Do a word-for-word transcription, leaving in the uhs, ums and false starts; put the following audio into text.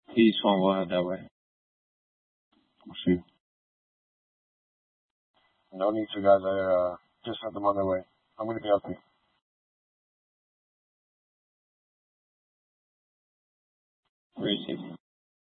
He's fine. We'll head that way. We'll see. No need to, guys. I uh, just sent them on their way. I'm going to be out there. Very safe.